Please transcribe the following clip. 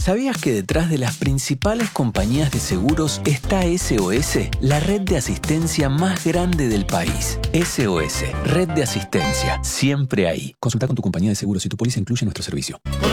¿Sabías que detrás de las principales compañías de seguros está SOS, la red de asistencia más grande del país? SOS, red de asistencia, siempre ahí. Consulta con tu compañía de seguros si tu póliza incluye nuestro servicio.